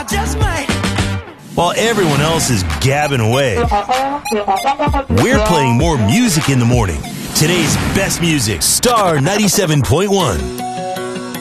just might. While everyone else is gabbing away, we're playing more music in the morning. Today's best music, Star 97.1.